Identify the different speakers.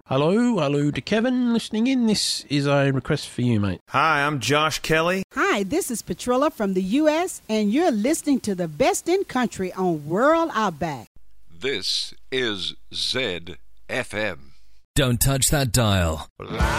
Speaker 1: Hello to Kevin listening in. This is a request for you, mate.
Speaker 2: Hi, I'm Josh Kelly.
Speaker 3: Hi, this is Patrilla from the U.S., and you're listening to the best in country on World Outback.
Speaker 4: This is ZFM.
Speaker 5: Don't touch that dial.